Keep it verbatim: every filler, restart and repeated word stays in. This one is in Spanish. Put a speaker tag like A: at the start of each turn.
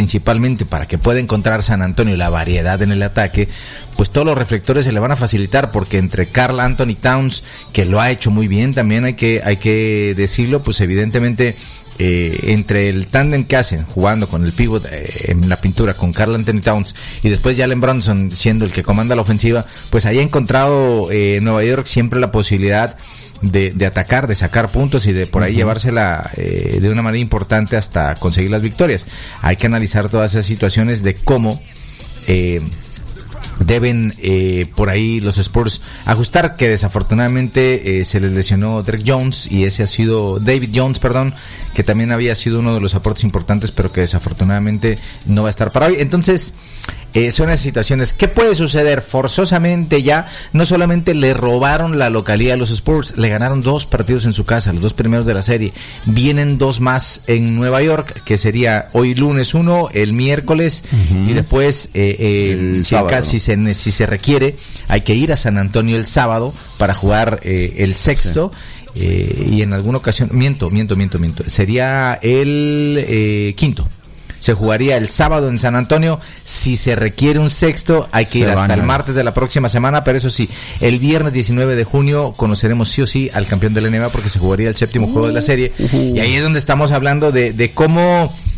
A: principalmente para que pueda encontrar San Antonio la variedad en el ataque, pues todos los reflectores se le van a facilitar, porque entre Karl Anthony Towns, que lo ha hecho muy bien, también hay que hay que decirlo, pues evidentemente eh, entre el tándem que hacen jugando con el pivot eh, en la pintura con Karl Anthony Towns y después Jalen Brunson siendo el que comanda la ofensiva, pues ahí ha encontrado eh, Nueva York siempre la posibilidad de, de atacar, de sacar puntos y de por ahí uh-huh. llevársela eh, de una manera importante hasta conseguir las victorias. Hay que analizar todas esas situaciones de cómo eh, deben eh, por ahí los Spurs ajustar, que desafortunadamente eh, se les lesionó Derek Jones y ese ha sido David Jones, perdón, que también había sido uno de los aportes importantes, pero que desafortunadamente no va a estar para hoy. Entonces eh, son esas situaciones. ¿Qué puede suceder? Forzosamente ya no solamente le robaron la localidad a los Spurs, le ganaron dos partidos en su casa, los dos primeros de la serie. Vienen dos más en Nueva York, que sería hoy lunes uno, el miércoles uh-huh. y después eh, eh, el si sábado, casi ¿no? se, si se requiere hay que ir a San Antonio el sábado para jugar eh, el sexto. Sí. Eh, y en alguna ocasión, miento, miento, miento, miento, sería el eh, quinto. Se jugaría el sábado en San Antonio. Si se requiere un sexto, hay que ir hasta el martes de la próxima semana. Pero eso sí, el viernes diecinueve de junio conoceremos sí o sí al campeón de la N B A, porque se jugaría el séptimo uh, juego de la serie. Uh, y ahí es donde estamos hablando de, de cómo